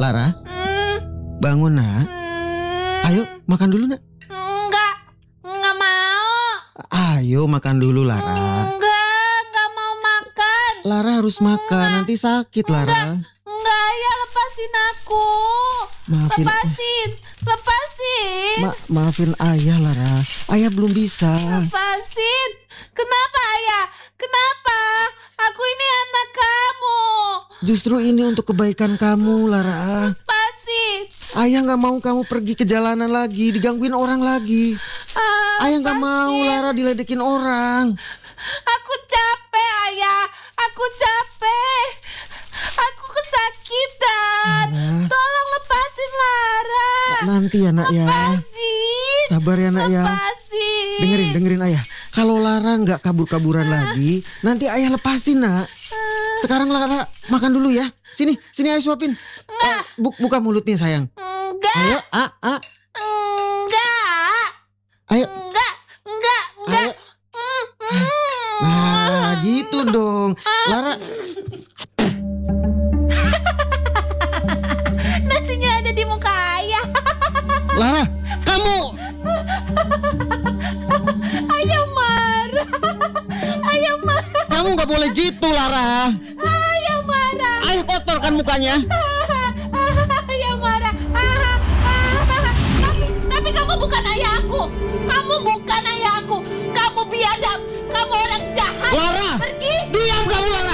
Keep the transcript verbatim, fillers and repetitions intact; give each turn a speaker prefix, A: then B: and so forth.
A: Lara,
B: Hmm,
A: bangun nak.
B: hmm,
A: Ayo makan dulu nak.
B: Enggak, enggak mau.
A: Ayo makan dulu Lara.
B: Enggak, enggak mau makan.
A: Lara harus makan, nanti sakit Lara.
B: Enggak, ya lepasin aku.
A: Maafin,
B: Lepasin, lepasin.
A: ma- maafin ayah Lara. Ayah belum bisa.
B: Lepasin. Kenapa ayah? Kenapa? Aku ini anak kamu.
A: Justru ini untuk kebaikan kamu Lara.
B: Lepasin.
A: Ayah nggak mau kamu pergi ke jalanan lagi, digangguin orang lagi.
B: Ah,
A: Ayah nggak mau
B: lepasin.
A: Lara diledekin orang.
B: Aku capek ayah. Aku capek. Aku kesakitan.
A: Lara.
B: Tolong lepasin Lara.
A: Nanti ya nak ya.
B: Lepasin.
A: Sabar ya nak ya.
B: Lepasin.
A: Dengerin, dengerin ayah. Kalau Lara nggak kabur-kaburan lagi, nanti ayah lepasin nak. Sekarang Lara makan dulu ya. Sini, sini ayah suapin. Eh, bu- buka mulutnya sayang.
B: Enggak.
A: Ayo, ah, ah.
B: Enggak.
A: Ayo.
B: Enggak. Enggak. Enggak.
A: Ayo. Nah, gitu dong. Lara,
B: Nasinya ada di muka ayah.
A: Lara, kamu.
B: Ayah marah. Ayah marah.
A: Kamu nggak boleh gitu Lara.
B: Ayah marah.
A: Ayah kotorkan mukanya.
B: Ayah marah. Tapi, tapi kamu bukan ayahku. Kamu bukan ayahku. Kamu biadab. Kamu orang jahat.
A: Lara,
B: Pergi.
A: diam kamu Lara.